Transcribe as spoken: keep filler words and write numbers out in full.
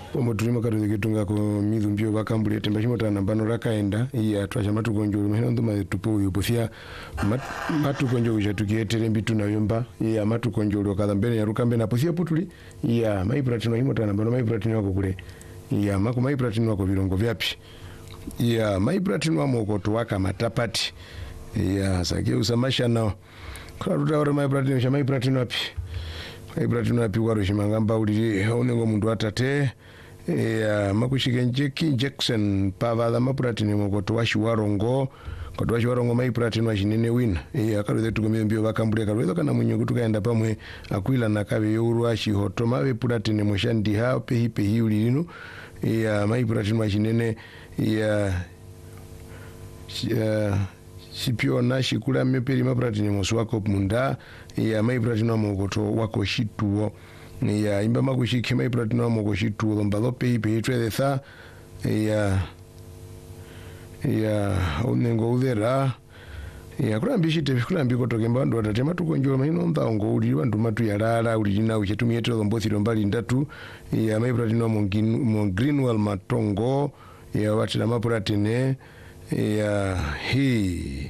Omo tulima karo kitunga ko midhumbio bakambuli temba chimota nambano rakaenda iya twasha matukonjo mheno nduma tupo yopofia mat, matukonjo uja tukietere mbitu na yomba iya matukonjo lokala mbele ya rukambe na pofia putuli iya maipratino himota nambano maipratino wako kule iya mako maipratino wako virongo vyapi iya maipratino wamokoto waka matapati iya sake usamasha nao kwa rutaore maipratino sha maipratino wapi maipratino wapi waro shimangamba ulili onengo mundu atate ya makushike njeki Jackson pavala mapratini mokoto washi warongo koto washi warongo maipratini washinene wina ya karo zetu kumio mbio wakambule karo wezo kana mwenye kutuka enda pamwe akuila na kawe yuru washi hoto mawe pratini moshandi hao pehi pehi ulilinu ya maipratini washinene ya ya sipio na shikula meperi mapratini mosu wako munda ya maipratini mokoto wako shituo ya imba makushike maipratino amoko shitu lombalope ipe itwe tha ya ya unengo udhera ya kurambi shite kurambi kotoke mbando atatema tukonjo mahino ndongo uli bandu matu yalala uli na uchetumiyete lombothi lombali ndatu ya maipratino mo Greenwell Matongo ya watira mapratine ya hii